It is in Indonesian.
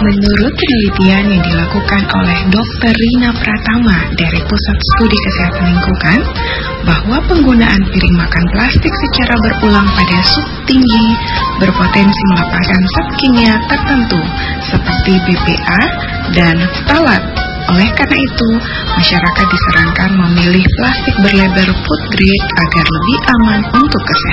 Menurut penelitian yang dilakukan oleh Dr. Rina Pratama dari Pusat Studi Kesehatan Lingkungan, bahwa penggunaan piring makan plastik secara berulang pada suhu tinggi berpotensi melepaskan zat kimia tertentu seperti BPA dan ftalat. Oleh karena itu, masyarakat disarankan memilih plastik berlabel food grade agar lebih aman untuk kesehatan.